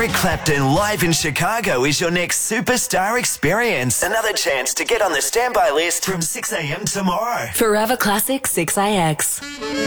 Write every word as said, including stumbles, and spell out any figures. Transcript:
Eric Clapton live in Chicago is your next superstar experience. Another chance to get on the standby list from six a.m. tomorrow. Forever Classic six A X.